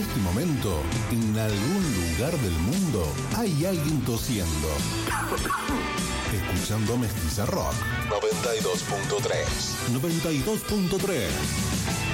este momento, en algún lugar del mundo, hay alguien tosiendo. Escuchando Mestiza Rock 92.3.